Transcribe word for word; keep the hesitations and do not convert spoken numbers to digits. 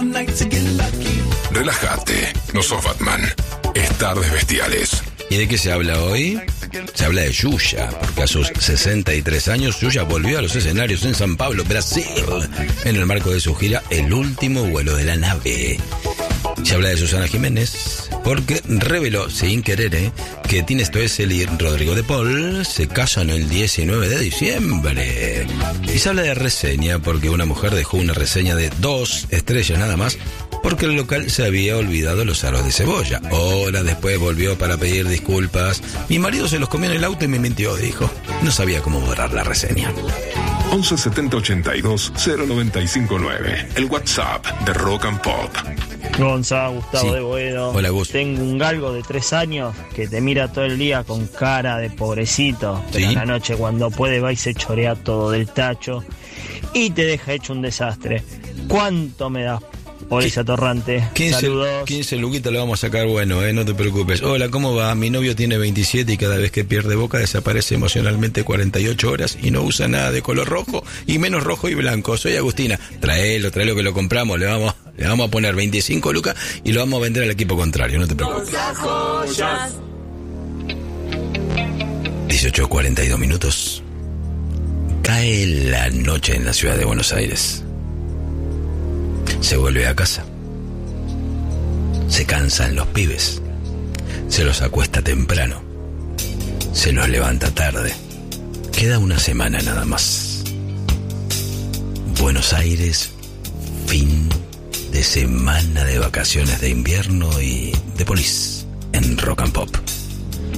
Relájate, no sos Batman. Es Tardes Bestiales. ¿Y de qué se habla hoy? Se habla de Yuya, porque a sus sesenta y tres años Yuya volvió a los escenarios en San Pablo, Brasil, en el marco de su gira El último vuelo de la nave. Se habla de Susana Jiménez, porque reveló, sin querer, ¿eh? que Tina Stoessel y Rodrigo de Paul se casan el diecinueve de diciembre. Y se habla de reseña, porque una mujer dejó una reseña de dos estrellas nada más, porque el local se había olvidado los aros de cebolla. Horas después volvió para pedir disculpas. Mi marido se los comió en el auto y me mintió, dijo. No sabía cómo borrar la reseña. once setenta ochenta y dos cero noventa y cinco nueve. El WhatsApp de Rock and Pop. Gonzalo, Gustavo Sí. de Boedo. Hola, Gus. Tengo un galgo de tres años que te mira todo el día con cara de pobrecito, pero Sí. en la noche cuando puede va y se chorea todo del tacho y te deja hecho un desastre. ¿Cuánto me das por ese atorrante? quince, Saludos. quince luquitas lo vamos a sacar bueno, eh, no te preocupes. Hola, ¿cómo va? Mi novio tiene veintisiete y cada vez que pierde boca desaparece emocionalmente cuarenta y ocho horas y no usa nada de color rojo y menos rojo y blanco. Soy Agustina. Traelo, traelo que lo compramos, le vamos, le vamos a poner veinticinco lucas y lo vamos a vender al equipo contrario, no te preocupes. dieciocho cuarenta y dos minutos. Cae la noche en la ciudad de Buenos Aires. Se vuelve a casa. Se cansan los pibes. Se los acuesta temprano. Se los levanta tarde. Queda una semana nada más. Buenos Aires, fin de semana de vacaciones de invierno y de polis en Rock and Pop.